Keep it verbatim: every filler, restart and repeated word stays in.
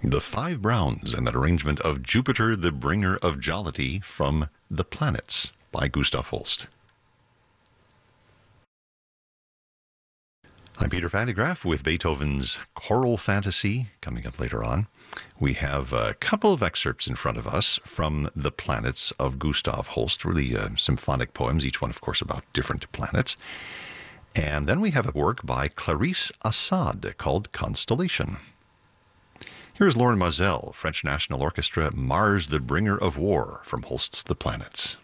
The Five Browns and that arrangement of Jupiter, the Bringer of Jollity from The Planets by Gustav Holst. I'm Peter Van de Graaff with Beethoven's Choral Fantasy coming up later on. We have a couple of excerpts in front of us from The Planets of Gustav Holst, really uh, symphonic poems, each one, of course, about different planets. And then we have a work by Clarisse Assad called Constellation. Here's Lauren Mazel, French National Orchestra, Mars, the Bringer of War, from Holst's The Planets.